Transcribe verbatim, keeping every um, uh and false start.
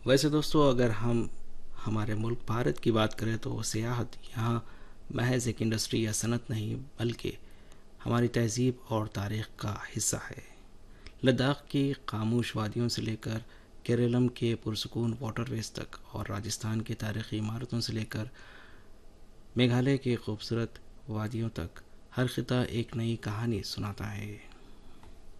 वैसे दोस्तों, अगर हम हमारे मुल्क भारत की बात करें तो सियाहत यहाँ महज एक इंडस्ट्री या सनत नहीं, बल्कि हमारी तहजीब और तारीख़ का हिस्सा है। लद्दाख की खामोश वादियों से लेकर केरलम के पुरसकून वाटरवेज तक, और राजस्थान की तारीख़ी इमारतों से लेकर मेघालय की खूबसूरत वादियों तक, हर खिता एक नई कहानी सुनाता है।